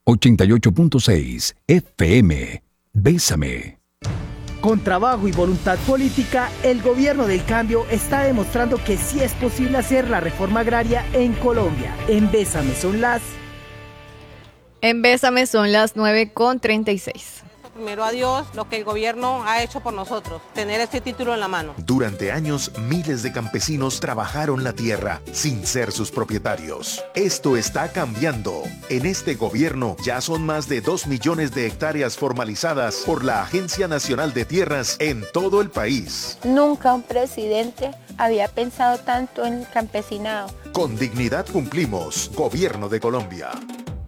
88.6 FM. Bésame. Con trabajo y voluntad política, el gobierno del cambio está demostrando que sí es posible hacer la reforma agraria en Colombia. En Bésame son las 9:36. Primero a Dios, lo que el gobierno ha hecho por nosotros, tener este título en la mano. Durante años, miles de campesinos trabajaron la tierra sin ser sus propietarios. Esto está cambiando. En este gobierno ya son más de 2 millones de hectáreas formalizadas por la Agencia Nacional de Tierras en todo el país. Nunca un presidente había pensado tanto en el campesinado. Con dignidad cumplimos. Gobierno de Colombia.